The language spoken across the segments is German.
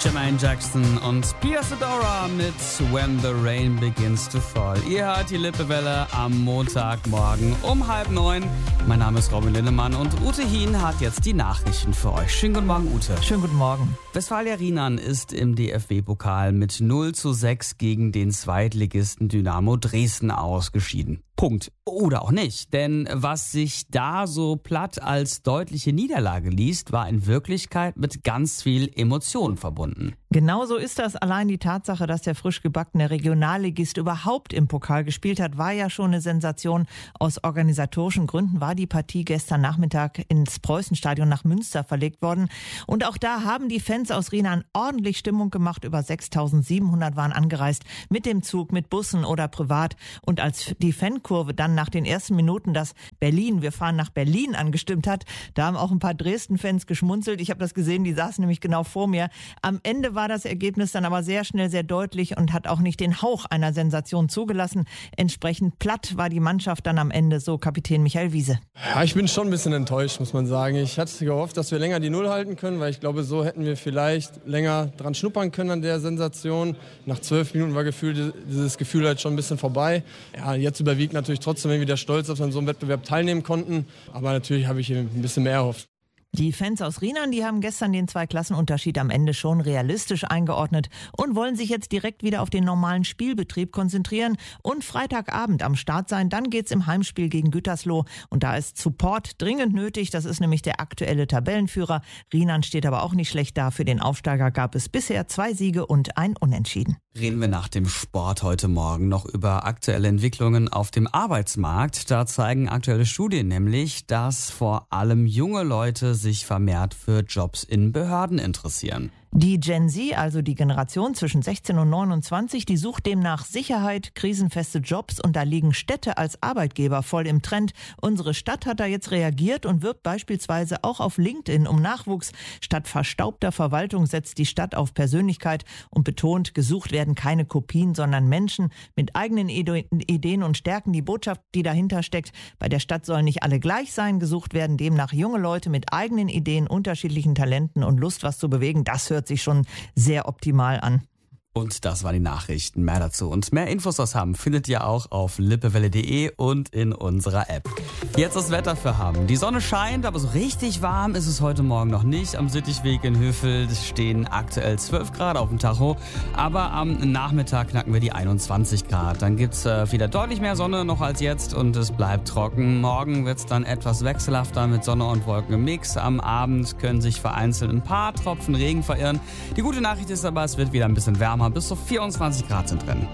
Jermaine Jackson und Pia Sedora mit When the Rain Begins to Fall. Ihr hört die Lippewelle am Montagmorgen um 8:30. Mein Name ist Robin Linnemann und Ute Hien hat jetzt die Nachrichten für euch. Schönen guten Morgen, Ute. Schönen guten Morgen. Westfalia Rienan ist im DFB-Pokal mit 0:6 gegen den Zweitligisten Dynamo Dresden ausgeschieden. Punkt. Oder auch nicht, denn was sich da so platt als deutliche Niederlage liest, war in Wirklichkeit mit ganz viel Emotion verbunden. Genauso ist das. Allein die Tatsache, dass der frisch gebackene Regionalligist überhaupt im Pokal gespielt hat, war ja schon eine Sensation. Aus organisatorischen Gründen war die Partie gestern Nachmittag ins Preußenstadion nach Münster verlegt worden. Und auch da haben die Fans aus Rienan ordentlich Stimmung gemacht. Über 6.700 waren angereist mit dem Zug, mit Bussen oder privat. Und als die Fankurve dann nach den ersten Minuten das wir fahren nach Berlin angestimmt hat, da haben auch ein paar Dresden-Fans geschmunzelt. Ich habe das gesehen, die saßen nämlich genau vor mir. Am Ende war das Ergebnis dann aber sehr schnell sehr deutlich und hat auch nicht den Hauch einer Sensation zugelassen. Entsprechend platt war die Mannschaft dann am Ende, so Kapitän Michael Wiese. Ja, ich bin schon ein bisschen enttäuscht, muss man sagen. Ich hatte gehofft, dass wir länger die Null halten können, weil ich glaube, so hätten wir vielleicht länger dran schnuppern können an der Sensation. Nach 12 Minuten war dieses Gefühl halt schon ein bisschen vorbei. Ja, jetzt überwiegt natürlich trotzdem irgendwie der Stolz, dass wir in so einem Wettbewerb teilnehmen konnten. Aber natürlich habe ich ein bisschen mehr erhofft. Die Fans aus Rienan, die haben gestern den Zweiklassenunterschied am Ende schon realistisch eingeordnet und wollen sich jetzt direkt wieder auf den normalen Spielbetrieb konzentrieren und Freitagabend am Start sein. Dann geht's im Heimspiel gegen Gütersloh und da ist Support dringend nötig. Das ist nämlich der aktuelle Tabellenführer. Rienan steht aber auch nicht schlecht da. Für den Aufsteiger gab es bisher 2 Siege und ein Unentschieden. Reden wir nach dem Sport heute Morgen noch über aktuelle Entwicklungen auf dem Arbeitsmarkt. Da zeigen aktuelle Studien nämlich, dass vor allem junge Leute sich vermehrt für Jobs in Behörden interessieren. Die Gen Z, also die Generation zwischen 16 und 29, die sucht demnach Sicherheit, krisenfeste Jobs und da liegen Städte als Arbeitgeber voll im Trend. Unsere Stadt hat da jetzt reagiert und wirbt beispielsweise auch auf LinkedIn um Nachwuchs. Statt verstaubter Verwaltung setzt die Stadt auf Persönlichkeit und betont, gesucht werden keine Kopien, sondern Menschen mit eigenen Ideen und Stärken. Die Botschaft, die dahinter steckt, bei der Stadt sollen nicht alle gleich sein. Gesucht werden demnach junge Leute mit eigenen Ideen, unterschiedlichen Talenten und Lust, was zu bewegen. Das hört sich schon sehr optimal an. Und das waren die Nachrichten. Mehr dazu und mehr Infos aus Hamm findet ihr auch auf lippewelle.de und in unserer App. Jetzt das Wetter für Hamm. Die Sonne scheint, aber so richtig warm ist es heute Morgen noch nicht. Am Sittichweg in Hövel stehen aktuell 12 Grad auf dem Tacho. Aber am Nachmittag knacken wir die 21 Grad. Dann gibt's wieder deutlich mehr Sonne noch als jetzt und es bleibt trocken. Morgen wird's dann etwas wechselhafter mit Sonne und Wolken im Mix. Am Abend können sich vereinzelt ein paar Tropfen Regen verirren. Die gute Nachricht ist aber, es wird wieder ein bisschen wärmer. Bis zu 24 Grad sind drin.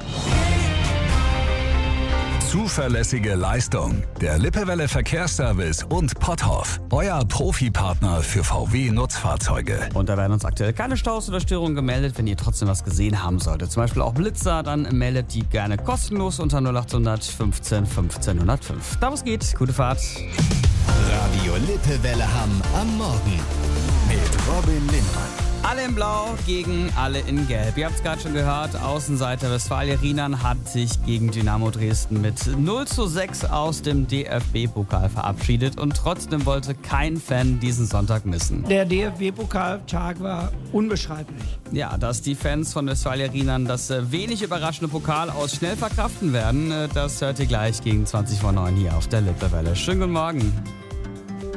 Zuverlässige Leistung. Der Lippewelle Verkehrsservice und Potthoff. Euer Profipartner für VW-Nutzfahrzeuge. Und da werden uns aktuell keine Staus oder Störungen gemeldet. Wenn ihr trotzdem was gesehen haben solltet, zum Beispiel auch Blitzer, dann meldet die gerne kostenlos unter 0800 15 1505. Da was geht, gute Fahrt. Radio Lippewelle Hamm am Morgen mit Robin Linnemann. Alle in Blau gegen alle in Gelb. Ihr habt es gerade schon gehört, Außenseiter Westfalia Rienan hat sich gegen Dynamo Dresden mit 0:6 aus dem DFB-Pokal verabschiedet und trotzdem wollte kein Fan diesen Sonntag missen. Der DFB-Pokaltag war unbeschreiblich. Ja, dass die Fans von Westfalia Rienan das wenig überraschende Pokal aus schnell verkraften werden, das hört ihr gleich gegen 20 vor 9 hier auf der Lippewelle. Schönen guten Morgen.